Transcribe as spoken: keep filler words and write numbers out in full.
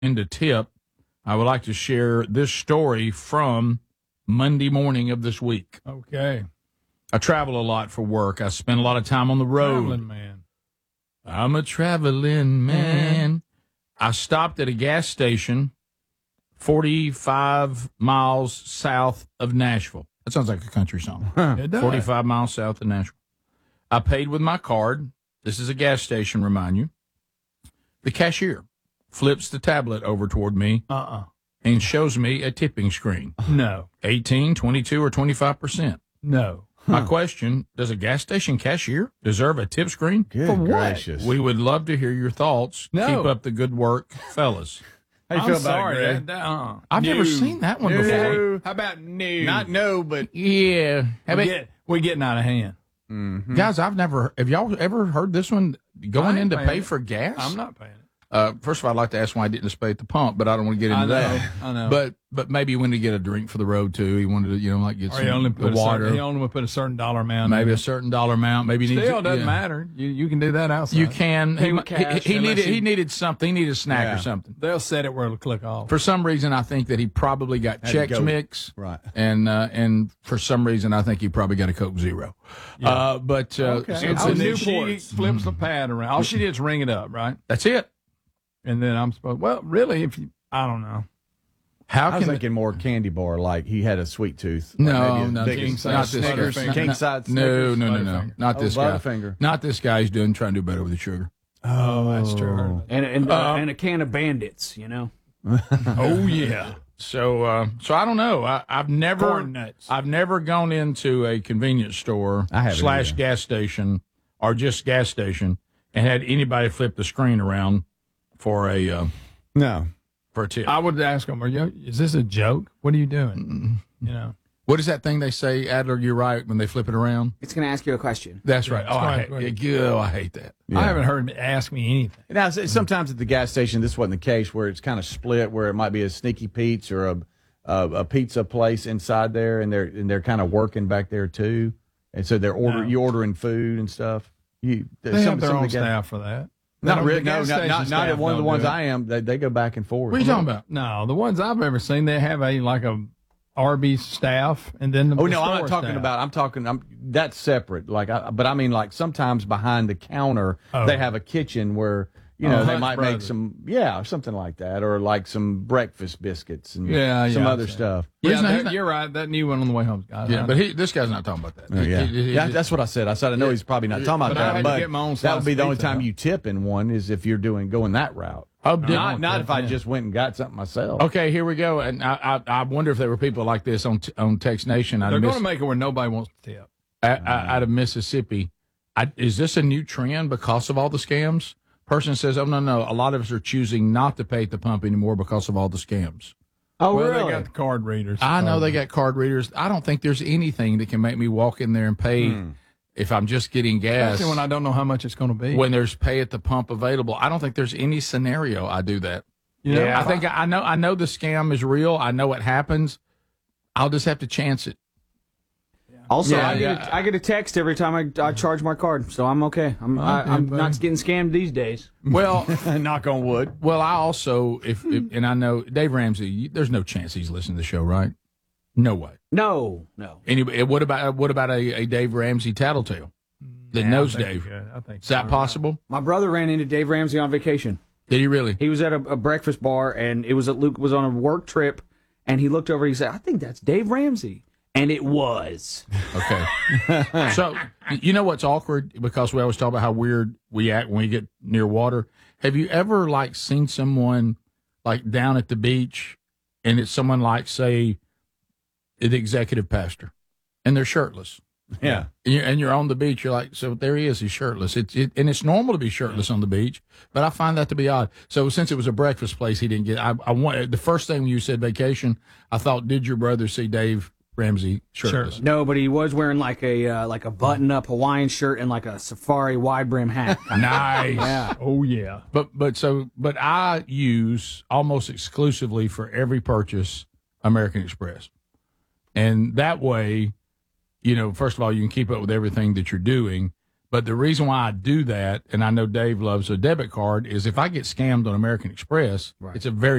into tip, I would like to share this story from Monday morning of this week. Okay. I travel a lot for work. I spend a lot of time on the road. Traveling man. I'm a traveling man. Mm. I stopped at a gas station forty-five miles south of Nashville. That sounds like a country song. It does. forty-five miles south of Nashville. I paid with my card. This is a gas station, remind you. The cashier flips the tablet over toward me Uh-uh. and shows me a tipping screen. No. eighteen, twenty-two, or twenty-five percent. No. My question, does a gas station cashier deserve a tip screen? Good For what? gracious. We would love to hear your thoughts. No. Keep up the good work, fellas. How you I'm feel about sorry. it, Greg? That, that, uh, I've no. never seen that one No. before. How about no? Not no, but Yeah. Have we it- get, we're getting out of hand. mm-hmm. Guys, I've never, have y'all ever heard this one going I in ain't to paying pay it. for gas? I'm not paying it. Uh, first of all, I'd like to ask why I didn't just pay at the pump, but I don't want to get into I know. that. I know. But but maybe he wanted to get a drink for the road too. He wanted to, you know, like get Or some he only the put a water. certain, he only would put a certain dollar amount. Maybe in a it. certain dollar amount. Maybe he needs Still to- doesn't yeah. matter. You you can do that outside. You can. He, Pay with he, cash he unless needed you- he needed something. He needed a snack Yeah. or something. They'll set it where it'll click off. For some reason, I think that he probably got Had to Chex go. Mix, Right. and uh, and for some reason, I think he probably got a Coke Zero. Uh, but uh, okay. so- and so then she Newports. flips the pad around. All she did is ring it up, right? That's it. And then I'm supposed. Well, really, if you, I don't know. How I was can thinking more candy bar, like he had a sweet tooth. no, Maybe a no, big king as- size not this Snickers, guy. Butterfinger. King No, size no, Snickers, no, no, no, Butterfinger. not Oh, this guy. Butterfinger. Not this guy. He's doing trying to do better with the sugar. Oh, that's true. I heard of that. And and, uh, Uh, and a can of Bandits, you know. Oh yeah, So, uh, so I don't know. I, I've never, corn nuts. I've never gone into a convenience store I haven't slash either. gas station or just gas station and had anybody flip the screen around for a uh, No. for a tip. I would ask them, "Are you? Is this a joke? What are you doing?" You know. What is that thing they say, Adler? You're right when they flip it around. It's going to ask you a question. That's right. it's Oh, I right. hate, yeah, oh, I hate that. I haven't heard him ask me anything. Now, s- sometimes at the gas station, this wasn't the case, where it's kind of split, where it might be a Sneaky Pete's or a a, a pizza place inside there, and they're and they're kind of working back there too, and so they're order No. you ordering food and stuff. You They some- have their some of own the gas- staff for that. They Not don't- really. the No, gas not station not, not staff at one of the don't ones do it. I am. They they go back and forth. What are you talking about? No, the ones I've ever seen, they have a like a Arby's staff, and then the Oh the no, I'm store not talking staff. about. I'm talking. I'm that's separate. Like, I, but I mean, like sometimes behind the counter, Oh. they have a kitchen where you know Oh, they Hunt might make Brothers. some, yeah, something like that, or like some breakfast biscuits and Yeah, some yeah, other I've seen stuff. He's Yeah, not- that- he's not- you're right. That new one on the way home, guys. Yeah, but he, this guy's not talking about that. Oh, yeah, He- he- he- yeah, that's what I said. I said I know he's probably not talking about But I that, had to but get my own that slice would be of the only pizza, time though. you tip in one is if you're doing going that route. Oh, did- Not not if I yeah. just went and got something myself. Okay, here we go. And I, I, I wonder if there were people like this on t- on Text Nation. out They're of going Miss- to make it where nobody wants to tip. out, out of Mississippi. I, is this a new trend because of all the scams? Person says, "Oh no, no. A lot of us are choosing not to pay at the pump anymore because of all the scams." Oh, well, really? they got the card readers. I know they Um, got card readers. I don't think there's anything that can make me walk in there and pay if I'm just getting gas. Especially when I don't know how much it's going to be. when there's pay at the pump available, I don't think there's any scenario I do that. you know, Yeah. I think I know I know the scam is real. I know it happens. I'll just have to chance it. Also, Yeah, I, get yeah. A, I get a text every time I, I charge my card, so I'm okay. I'm I, Okay, I'm buddy. not getting scammed these days. Well, Knock on wood. well, I also if, if and I know Dave Ramsey. you- There's no chance he's listening to the show, right? No way. No, no. Anybody? What about what about a, a Dave Ramsey tattletale that Yeah, knows I think Dave? you're good. I think Is that so. possible? My brother ran into Dave Ramsey on vacation. Did he really? He was at a, a breakfast bar, and it was at Luke was on a work trip, and he looked over. He said, "I think that's Dave Ramsey," and it was. Okay. So, you know what's awkward? Because we always talk about how weird we act when we get near water. Have you ever, like, seen someone, like, down at the beach, and it's someone like, say, the executive pastor, and they're shirtless? Yeah. And you're, and you're on the beach. You're like, so there he is. He's shirtless. It's it, and it's normal to be shirtless on the beach, but I find that to be odd. So since it was a breakfast place, he didn't get. I, I want the first thing when you said vacation, I thought, did your brother see Dave Ramsey shirtless? Sure. No, but he was wearing like a uh, like a button up Hawaiian shirt and like a safari wide brim hat. Nice. Yeah. Oh yeah. But but so but I use almost exclusively for every purchase American Express, and that way, you know, first of all, you can keep up with everything that you're doing. But the reason why I do that, and I know Dave loves a debit card, is if I get scammed on American Express, Right. it's a very